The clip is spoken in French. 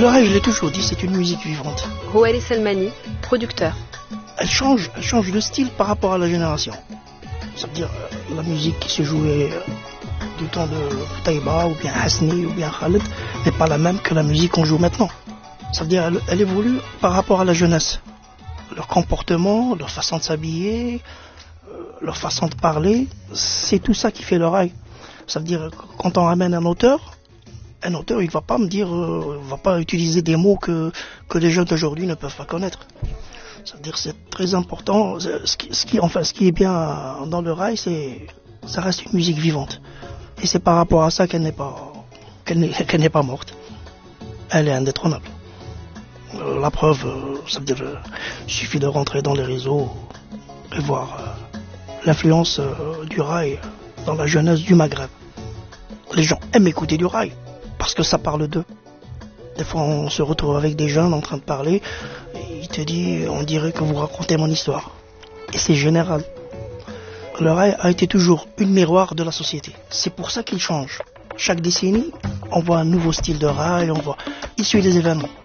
Le rail, je l'ai toujours dit, c'est une musique vivante. Rouhel Selmani, producteur. Elle change de style par rapport à la génération. C'est-à-dire la musique qui se jouait du temps de Taïba ou bien Hasni ou bien Khaled n'est pas la même que la musique qu'on joue maintenant. C'est-à-dire elle évolue par rapport à la jeunesse. Leur comportement, leur façon de s'habiller, leur façon de parler, c'est tout ça qui fait le rail. C'est-à-dire quand on ramène un auteur, il va pas me dire, va pas utiliser des mots que les jeunes d'aujourd'hui ne peuvent pas connaître. C'est-à-dire c'est très important. Ce qui est bien dans le rail, ça reste une musique vivante. Et c'est par rapport à ça qu'elle n'est pas morte. Elle est indétrônable. La preuve, c'est-à-dire, il suffit de rentrer dans les réseaux et voir l'influence du rail dans la jeunesse du Maghreb. Les gens aiment écouter du rail parce que ça parle d'eux. Des fois, on se retrouve avec des jeunes en train de parler et il te dit, on dirait que vous racontez mon histoire. Et c'est général. Le rail a été toujours une miroir de la société. C'est pour ça qu'il change. Chaque décennie, on voit un nouveau style de rail, il suit les événements.